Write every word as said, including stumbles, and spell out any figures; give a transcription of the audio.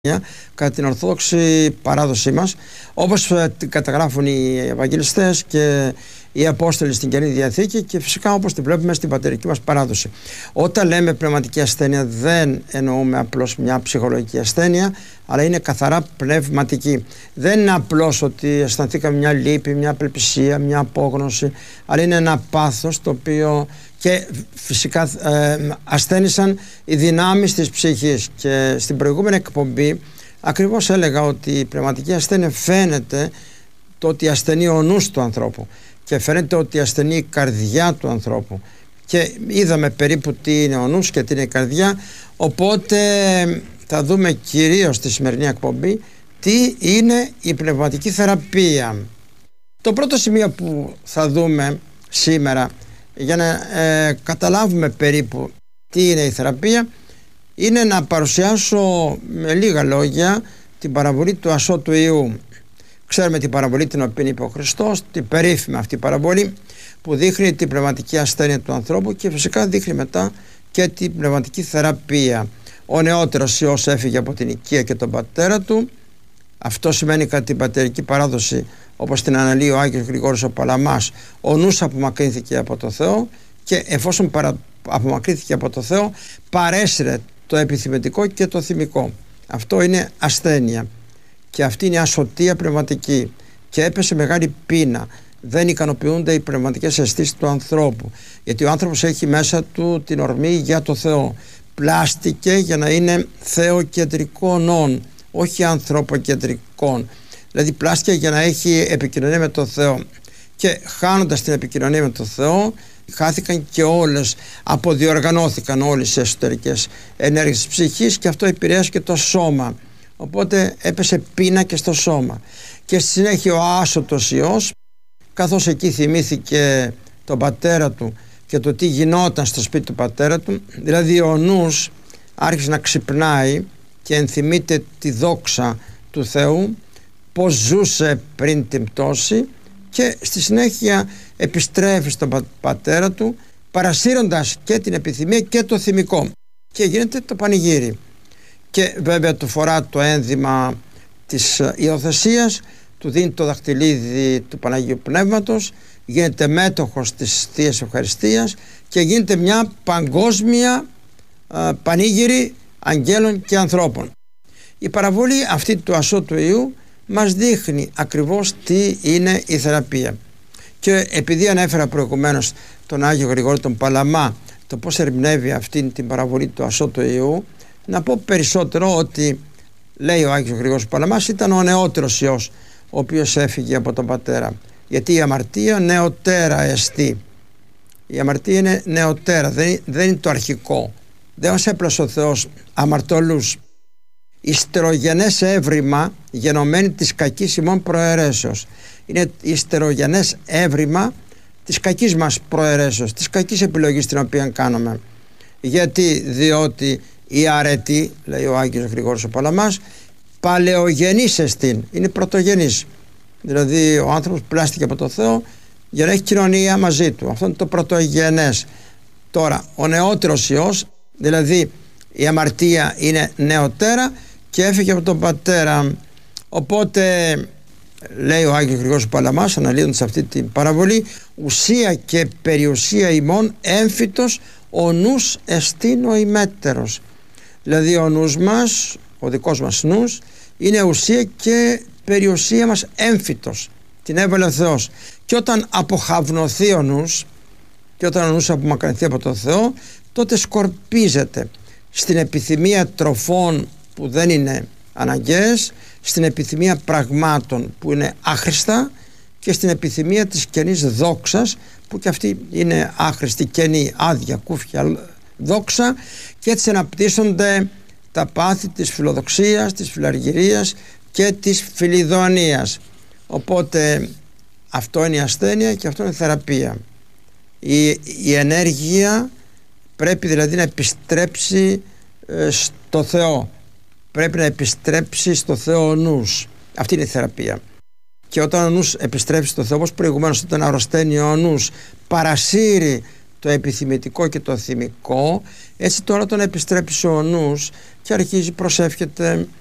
κατά την Ορθόδοξη παράδοσή μας, όπως την καταγράφουν οι Ευαγγελιστές και οι Απόστολοι στην Καινή Διαθήκη και φυσικά όπως την βλέπουμε στην πατερική μας παράδοση. Όταν λέμε πνευματική ασθένεια δεν εννοούμε απλώς μια ψυχολογική ασθένεια, αλλά είναι καθαρά πνευματική. Δεν είναι απλώς ότι αισθανθήκαμε μια λύπη, μια απελπισία, μια απόγνωση, αλλά είναι ένα πάθος το οποίο και φυσικά ε, ασθένησαν οι δυνάμεις της ψυχής. Και στην προηγούμενη εκπομπή ακριβώς έλεγα ότι η πνευματική ασθένεια φαίνεται το ότι ασθενεί ο νους του ανθρώπου και φαίνεται ότι ασθενεί η καρδιά του ανθρώπου και είδαμε περίπου τι είναι ο νους και τι είναι η καρδιά, οπότε θα δούμε κυρίως στη σημερινή εκπομπή τι είναι η πνευματική θεραπεία. Το πρώτο σημείο που θα δούμε σήμερα για να ε, καταλάβουμε περίπου τι είναι η θεραπεία είναι να παρουσιάσω με λίγα λόγια την παραβολή του ασώτου Ιού. Ξέρουμε την παραβολή την οποία είπε ο Χριστός, την περίφημη αυτή παραβολή που δείχνει την πνευματική ασθένεια του ανθρώπου και φυσικά δείχνει μετά και την πνευματική θεραπεία. Ο νεότερος Υιός έφυγε από την οικία και τον πατέρα του. Αυτό σημαίνει κατά την πατερική παράδοση, όπως την αναλύει ο Άγιος Γρηγόρης ο Παλαμάς, ο νους απομακρύνθηκε από το Θεό και εφόσον παρα... απομακρύνθηκε από το Θεό παρέσυρε το επιθυμητικό και το θυμικό. Αυτό είναι ασθένεια και αυτή είναι ασωτεία πνευματική και έπεσε μεγάλη πείνα. Δεν ικανοποιούνται οι πνευματικές αισθήσεις του ανθρώπου, γιατί ο άνθρωπος έχει μέσα του την ορμή για το Θεό. Πλάστηκε για να είναι θεοκεντρικών, όχι ανθρωποκεντρικών. Δηλαδή πλάστηκε για να έχει επικοινωνία με το Θεό και χάνοντας την επικοινωνία με το Θεό χάθηκαν και όλες, αποδιοργανώθηκαν όλες οι εσωτερικές ενέργειες της ψυχής και αυτό επηρέασε και το σώμα, οπότε έπεσε πείνα και στο σώμα. Και στη συνέχεια ο άσωτος Υιός, καθώς εκεί θυμήθηκε τον πατέρα του και το τι γινόταν στο σπίτι του πατέρα του, δηλαδή ο νους άρχισε να ξυπνάει και ενθυμείται τη δόξα του Θεού, πως ζούσε πριν την πτώση και στη συνέχεια επιστρέφει στον πατέρα του παρασύροντας και την επιθυμία και το θυμικό και γίνεται το πανηγύρι και βέβαια του φορά το ένδυμα της υιοθεσίας, του δίνει το δαχτυλίδι του Παναγίου Πνεύματος, γίνεται μέτοχος της Θείας Ευχαριστίας και γίνεται μια παγκόσμια α, πανήγυρη αγγέλων και ανθρώπων. Η παραβολή αυτή του ασώτου Ιού μας δείχνει ακριβώς τι είναι η θεραπεία. Και επειδή ανέφερα προηγουμένως τον Άγιο Γρηγόρη τον Παλαμά, το πώς ερμηνεύει αυτή την παραβολή του ασώτου Ιού, να πω περισσότερο ότι λέει ο Άγιος Γρηγόρης Παλαμάς ήταν ο νεότερος Υιός ο οποίος έφυγε από τον πατέρα, γιατί η αμαρτία νεωτέρα εστί. Η αμαρτία είναι νεωτέρα, δεν, δεν είναι το αρχικό. Δεν μας έπλασε ο Θεός αμαρτωλούς. Ιστερογενές έβριμα γενομένη της κακής ημών προαιρέσεως. Είναι ιστερογενές έβριμα της κακής μας προαιρέσεως, της κακής επιλογής την οποία κάνουμε. Γιατί, διότι η αρετή, λέει ο Άγιος Γρηγόρης ο Παλαμάς, παλαιογενής εστίν, είναι πρωτογενής. Δηλαδή ο άνθρωπος πλάστηκε από το Θεό για να έχει κοινωνία μαζί του. Αυτό είναι το πρωτογενές. Τώρα ο νεότερος Υιός, δηλαδή η αμαρτία είναι νεωτέρα και έφυγε από τον πατέρα, οπότε λέει ο Άγιος Γρηγόρης Παλαμάς αναλύοντας αυτή την παραβολή, ουσία και περιουσία ημών έμφυτος ο νους εστίν ο ημέτερος. Δηλαδή ο νους μας, ο δικός μας νους, είναι ουσία και περιουσία μας έμφυτος, την έβαλε ο Θεός. Και όταν αποχαυνωθεί ο νους και όταν ο νους απομακρυνθεί από τον Θεό, τότε σκορπίζεται στην επιθυμία τροφών που δεν είναι αναγκαίες, στην επιθυμία πραγμάτων που είναι άχρηστα και στην επιθυμία της κενής δόξας που και αυτή είναι άχρηστη, κενή, άδεια, κούφια δόξα, και έτσι αναπτύσσονται τα πάθη της φιλοδοξίας, της φιλαργυρίας και της φιλιδονίας. Οπότε αυτό είναι η ασθένεια και αυτό είναι η θεραπεία. Η, η ενέργεια πρέπει δηλαδή να επιστρέψει ε, στο Θεό. Πρέπει να επιστρέψει στο Θεό ο νους. Αυτή είναι η θεραπεία. Και όταν ο νους επιστρέψει στο Θεό, όπως προηγουμένως όταν αρρωσταίνει ο νους, παρασύρει το επιθυμητικό και το θυμικό, έτσι τώρα τον επιστρέψει ο νους και αρχίζει, προσεύχεται